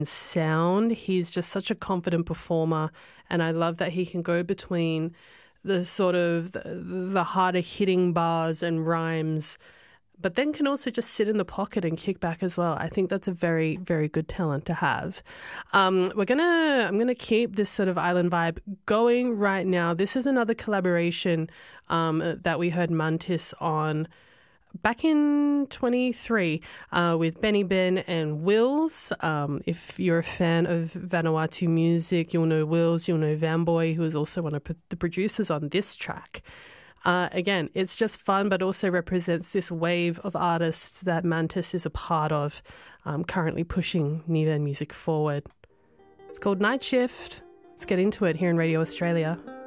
sound. He's just such a confident performer, and I love that he can go between the sort of the harder hitting bars and rhymes, but then can also just sit in the pocket and kick back as well. I think that's a very, very good talent to have. I'm gonna keep this sort of island vibe going right now. This is another collaboration that we heard Mantis on back in 23 with Benny Ben and Wills. If you're a fan of Vanuatu music, you'll know Wills, you'll know Vanboy, who is also one of the producers on this track. Again, it's just fun, but also represents this wave of artists that Mantis is a part of, currently pushing Niuean music forward. It's called Night Shift. Let's get into it here in Radio Australia.